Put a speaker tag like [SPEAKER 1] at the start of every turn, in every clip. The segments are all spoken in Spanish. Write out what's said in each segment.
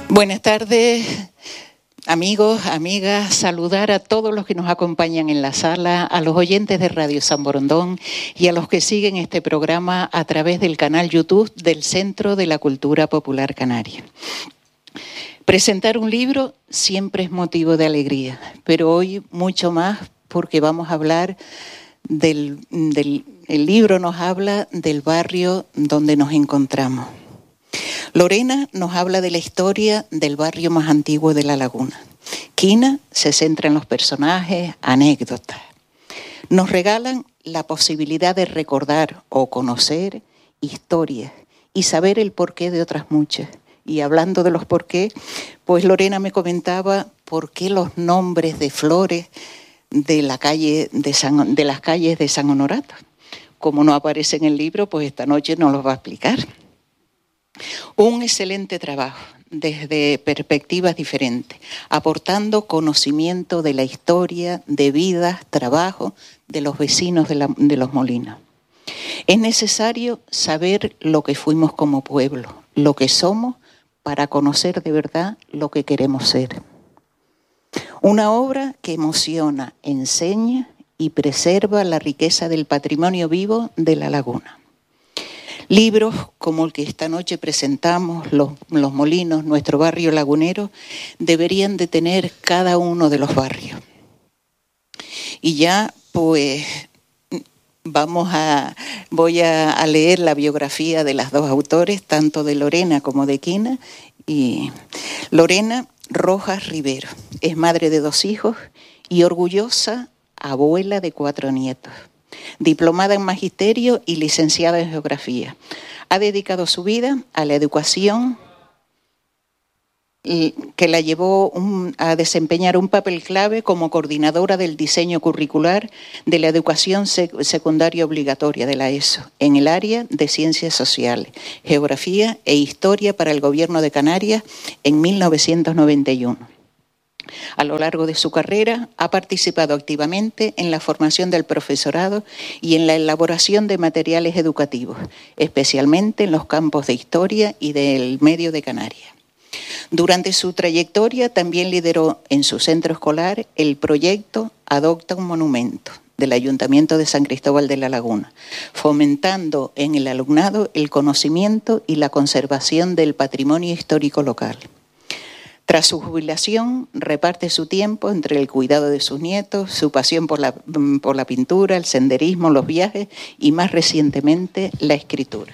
[SPEAKER 1] Buenas tardes, amigos, amigas, saludar a todos los que nos acompañan en la sala, a los oyentes de Radio San Borondón y a los que siguen este programa a través del canal YouTube del Centro de la Cultura Popular Canaria. Presentar un libro siempre es motivo de alegría, pero hoy mucho más porque vamos a hablar el libro nos habla del barrio donde nos encontramos. Lorena nos habla de la historia del barrio más antiguo de La Laguna. Quina se centra en los personajes, anécdotas. Nos regalan la posibilidad de recordar o conocer historias y saber el porqué de otras muchas. Y hablando de los porqué, pues Lorena me comentaba por qué los nombres de flores de las calles de San Honorato. Como no aparece en el libro, pues esta noche nos los va a explicar. Un excelente trabajo desde perspectivas diferentes, aportando conocimiento de la historia, de vidas, trabajo de los vecinos de los molinos. Es necesario saber lo que fuimos como pueblo, lo que somos, para conocer de verdad lo que queremos ser. Una obra que emociona, enseña y preserva la riqueza del patrimonio vivo de La Laguna. Libros como el que esta noche presentamos, Los Molinos, nuestro barrio lagunero, deberían de tener cada uno de los barrios. Y ya, pues, voy a leer la biografía de las dos autores, tanto de Lorena como de Quina. Y Lorena Rojas Rivero es madre de 2 hijos y orgullosa abuela de 4 nietos. Diplomada en Magisterio y licenciada en Geografía. Ha dedicado su vida a la educación, que la llevó a desempeñar un papel clave como coordinadora del diseño curricular de la educación secundaria obligatoria de la ESO en el área de Ciencias Sociales, Geografía e Historia para el Gobierno de Canarias en 1991. A lo largo de su carrera ha participado activamente en la formación del profesorado y en la elaboración de materiales educativos, especialmente en los campos de Historia y del Medio de Canarias. Durante su trayectoria también lideró en su centro escolar el proyecto Adopta un Monumento del Ayuntamiento de San Cristóbal de La Laguna, fomentando en el alumnado el conocimiento y la conservación del patrimonio histórico local. Tras su jubilación, reparte su tiempo entre el cuidado de sus nietos, su pasión por la pintura, el senderismo, los viajes y, más recientemente, la escritura.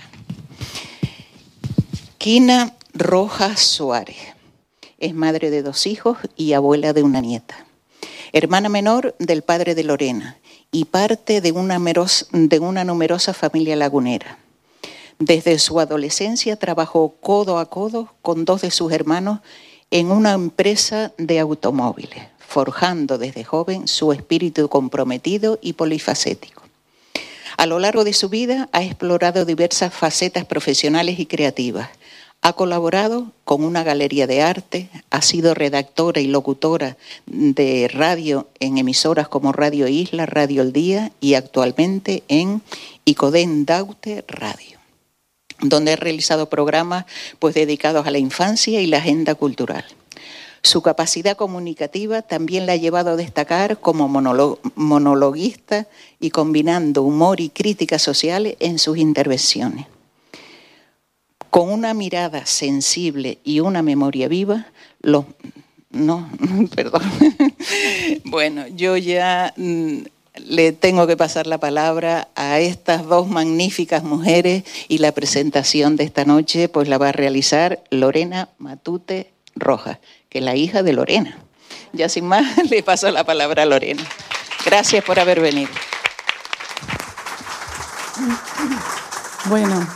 [SPEAKER 1] Quina Rojas Suárez es madre de 2 hijos y abuela de una nieta. Hermana menor del padre de Lorena y parte de una numerosa familia lagunera. Desde su adolescencia trabajó codo a codo con 2 de sus hermanos en una empresa de automóviles, forjando desde joven su espíritu comprometido y polifacético. A lo largo de su vida ha explorado diversas facetas profesionales y creativas. Ha colaborado con una galería de arte, ha sido redactora y locutora de radio en emisoras como Radio Isla, Radio El Día y actualmente en Icodén Daute Radio, donde ha realizado programas dedicados a la infancia y la agenda cultural. Su capacidad comunicativa también la ha llevado a destacar como monologuista y combinando humor y crítica social en sus intervenciones. Con una mirada sensible y una memoria viva, Bueno, yo ya le tengo que pasar la palabra a estas 2 magníficas mujeres y la presentación de esta noche pues la va a realizar Lorena Matute Rojas, que es la hija de Lorena. Ya sin más le paso la palabra a Lorena. Gracias por haber venido.
[SPEAKER 2] Bueno,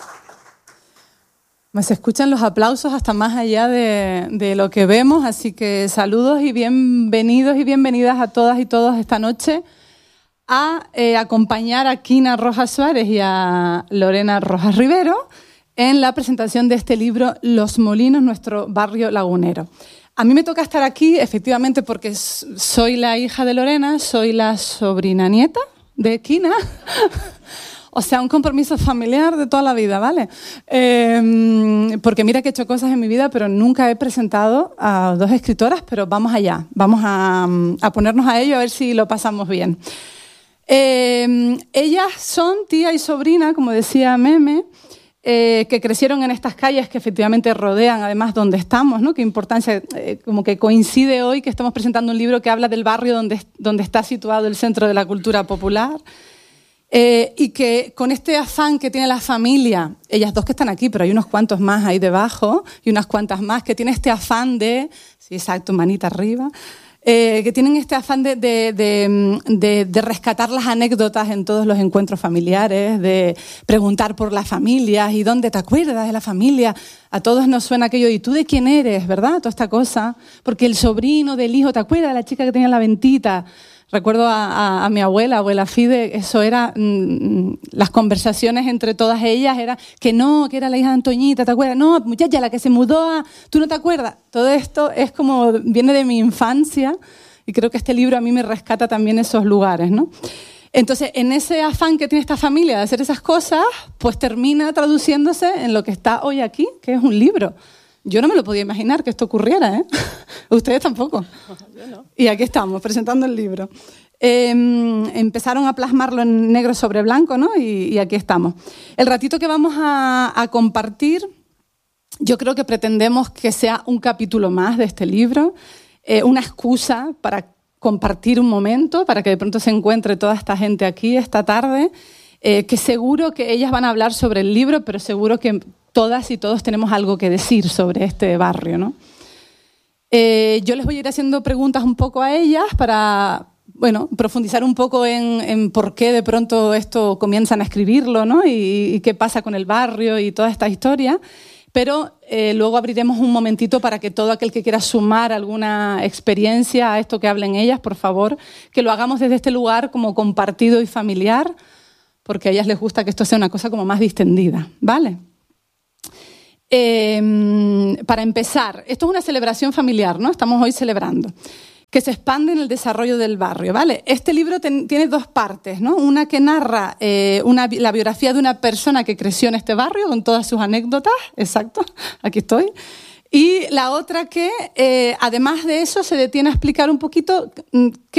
[SPEAKER 2] se escuchan los aplausos hasta más allá de lo que vemos, así que saludos y bienvenidos y bienvenidas a todas y todos esta noche a acompañar a Quina Rojas Suárez y a Lorena Rojas Rivero en la presentación de este libro Los Molinos, nuestro barrio lagunero. A mí me toca estar aquí, efectivamente, porque soy la hija de Lorena, soy la sobrina nieta de Quina. O sea, un compromiso familiar de toda la vida, ¿vale? Porque mira que he hecho cosas en mi vida, pero nunca he presentado a 2 escritoras, pero vamos allá. Vamos a ponernos a ello a ver si lo pasamos bien. Ellas son tía y sobrina, como decía Meme, que crecieron en estas calles que efectivamente rodean, además, donde estamos, ¿no? Qué importancia, como que coincide hoy que estamos presentando un libro que habla del barrio donde está situado el Centro de la Cultura Popular, y que con este afán que tiene la familia, ellas 2 que están aquí, pero hay unos cuantos más ahí debajo, y unas cuantas más, que tiene este afán de, sí, exacto, manita arriba, que tienen este afán de rescatar las anécdotas en todos los encuentros familiares, de preguntar por las familias y dónde te acuerdas de la familia. A todos nos suena aquello, ¿y tú de quién eres, verdad? Toda esta cosa. Porque el sobrino del hijo, ¿te acuerdas de la chica que tenía la ventita? Recuerdo a mi abuela Fide, eso era, las conversaciones entre todas ellas era que no, que era la hija de Antoñita, ¿te acuerdas? No, muchacha, la que se mudó a... ¿Tú no te acuerdas? Todo esto es como, viene de mi infancia y creo que este libro a mí me rescata también esos lugares, ¿no? Entonces, en ese afán que tiene esta familia de hacer esas cosas, pues termina traduciéndose en lo que está hoy aquí, que es un libro. Yo no me lo podía imaginar que esto ocurriera, ¿eh? Ustedes tampoco. Yo no. Y aquí estamos, presentando el libro. Empezaron a plasmarlo en negro sobre blanco, ¿no? Y aquí estamos. El ratito que vamos a compartir, yo creo que pretendemos que sea un capítulo más de este libro, una excusa para compartir un momento, para que de pronto se encuentre toda esta gente aquí esta tarde, que seguro que ellas van a hablar sobre el libro, pero seguro que todas y todos tenemos algo que decir sobre este barrio, ¿no? Yo les voy a ir haciendo preguntas un poco a ellas para, bueno, profundizar un poco en por qué de pronto esto comienzan a escribirlo, ¿no? Y qué pasa con el barrio y toda esta historia. Pero luego abriremos un momentito para que todo aquel que quiera sumar alguna experiencia a esto que hablen ellas, por favor, que lo hagamos desde este lugar como compartido y familiar, porque a ellas les gusta que esto sea una cosa como más distendida, ¿vale? Para empezar, esto es una celebración familiar, ¿no? Estamos hoy celebrando, que se expande en el desarrollo del barrio, ¿vale? Este libro tiene 2 partes, ¿no? Una que narra la biografía de una persona que creció en este barrio con todas sus anécdotas, exacto, aquí estoy, y la otra que, además de eso, se detiene a explicar un poquito